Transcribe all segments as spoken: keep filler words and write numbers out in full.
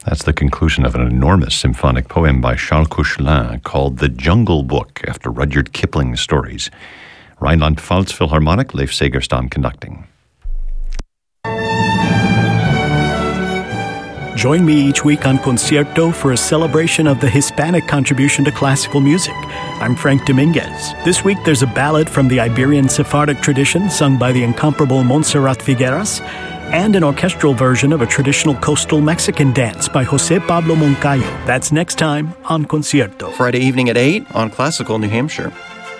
That's the conclusion of an enormous symphonic poem by Charles Koechlin called The Jungle Book, after Rudyard Kipling's stories. Rheinland-Pfalz Philharmonic, Leif Segerstam conducting. Join me each week on Concierto for a celebration of the Hispanic contribution to classical music. I'm Frank Dominguez. This week there's a ballad from the Iberian Sephardic tradition sung by the incomparable Montserrat Figueras, and an orchestral version of a traditional coastal Mexican dance by Jose Pablo Moncayo. That's next time on Concierto. Friday evening at eight on Classical New Hampshire.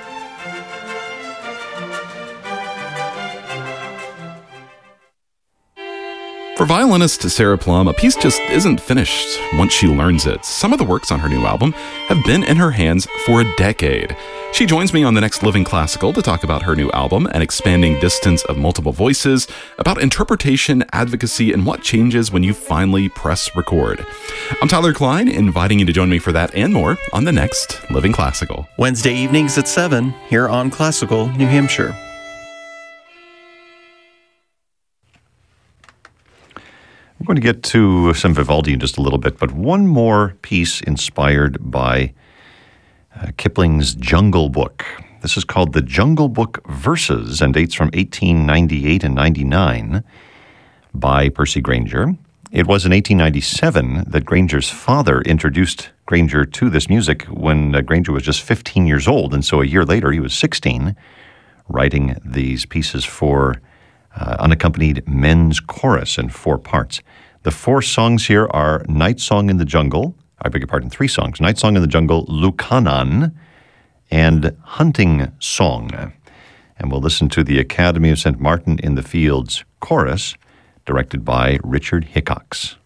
For violinist Sarah Plum, a piece just isn't finished once she learns it. Some of the works on her new album have been in her hands for a decade. She joins me on the next Living Classical to talk about her new album, An Expanding Distance of Multiple Voices, about interpretation, advocacy, and what changes when you finally press record. I'm Tyler Klein, inviting you to join me for that and more on the next Living Classical. Wednesday evenings at seven here on Classical New Hampshire. We're going to get to some Vivaldi in just a little bit, but one more piece inspired by uh, Kipling's Jungle Book. This is called The Jungle Book Verses and dates from eighteen ninety-eight and ninety-nine by Percy Grainger. It was in eighteen ninety-seven that Grainger's father introduced Grainger to this music when uh, Grainger was just fifteen years old, and so a year later he was sixteen, writing these pieces for Uh, unaccompanied men's chorus in four parts. The four songs here are Night Song in the Jungle, I beg your pardon, three songs, Night Song in the Jungle, Lucanan, and Hunting Song. And we'll listen to the Academy of Saint Martin in the Fields chorus, directed by Richard Hickox.